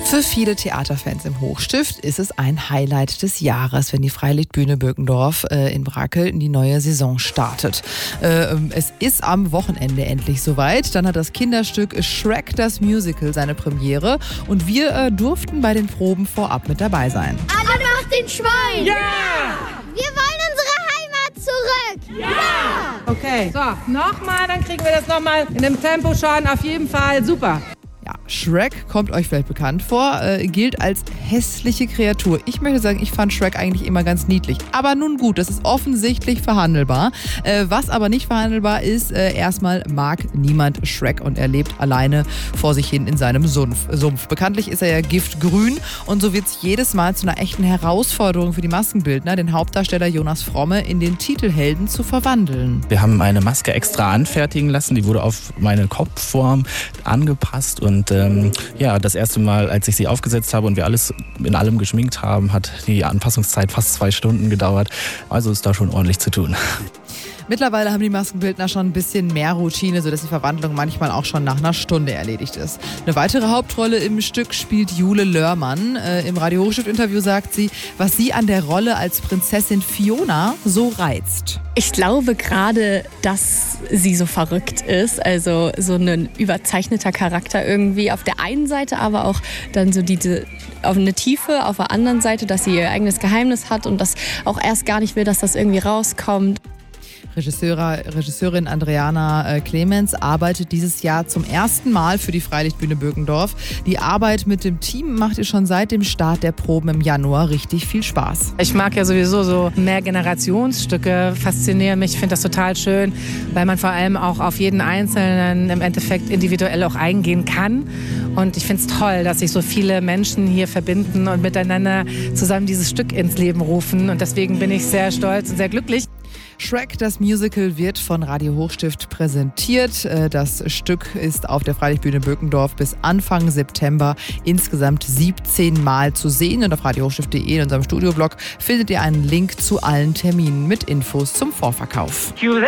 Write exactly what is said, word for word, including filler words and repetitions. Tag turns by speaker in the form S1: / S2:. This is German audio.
S1: Für viele Theaterfans im Hochstift ist es ein Highlight des Jahres, wenn die Freilichtbühne Birkendorf äh, in Brakel in die neue Saison startet. Äh, es ist am Wochenende endlich soweit. Dann hat das Kinderstück Shrek das Musical seine Premiere und wir äh, durften bei den Proben vorab mit dabei sein.
S2: Alle macht den Schwein!
S3: Ja!
S2: Wir wollen unsere Heimat zurück!
S3: Ja! Okay, so, nochmal, dann kriegen wir das nochmal in dem Tempo schon. Auf jeden Fall super.
S1: Ja, Shrek kommt euch vielleicht bekannt vor, äh, gilt als hässliche Kreatur. Ich möchte sagen, ich fand Shrek eigentlich immer ganz niedlich. Aber nun gut, das ist offensichtlich verhandelbar. Äh, was aber nicht verhandelbar ist, äh, erstmal mag niemand Shrek und er lebt alleine vor sich hin in seinem Sumpf. Sumpf. Bekanntlich ist er ja giftgrün und so wird es jedes Mal zu einer echten Herausforderung für die Maskenbildner, den Hauptdarsteller Jonas Fromme in den Titelhelden zu verwandeln.
S4: Wir haben eine Maske extra anfertigen lassen, die wurde auf meine Kopfform angepasst und Und ähm, ja, das erste Mal, als ich sie aufgesetzt habe und wir alles in allem geschminkt haben, hat die Anpassungszeit fast zwei Stunden gedauert. Also ist da schon ordentlich zu tun.
S1: Mittlerweile haben die Maskenbildner schon ein bisschen mehr Routine, sodass die Verwandlung manchmal auch schon nach einer Stunde erledigt ist. Eine weitere Hauptrolle im Stück spielt Jule Lörmann. Äh, Im Radio Hochstift-Interview sagt sie, was sie an der Rolle als Prinzessin Fiona so reizt.
S5: Ich glaube gerade, dass sie so verrückt ist, also so ein überzeichneter Charakter irgendwie auf der einen Seite, aber auch dann so diese auf eine Tiefe auf der anderen Seite, dass sie ihr eigenes Geheimnis hat und das auch erst gar nicht will, dass das irgendwie rauskommt.
S1: Regisseur, Regisseurin Andreana äh, Clemens arbeitet dieses Jahr zum ersten Mal für die Freilichtbühne Birkendorf. Die Arbeit mit dem Team macht ihr schon seit dem Start der Proben im Januar richtig viel Spaß.
S3: Ich mag ja sowieso so Mehrgenerationsstücke, faszinieren mich, finde das total schön, weil man vor allem auch auf jeden Einzelnen im Endeffekt individuell auch eingehen kann. Und ich finde es toll, dass sich so viele Menschen hier verbinden und miteinander zusammen dieses Stück ins Leben rufen. Und deswegen bin ich sehr stolz und sehr glücklich.
S1: Shrek, das Musical, wird von Radio Hochstift präsentiert. Das Stück ist auf der Freilichtbühne Birkendorf bis Anfang September insgesamt siebzehn Mal zu sehen. Und auf radio hochstift punkt de in unserem Studioblog findet ihr einen Link zu allen Terminen mit Infos zum Vorverkauf.
S3: Cue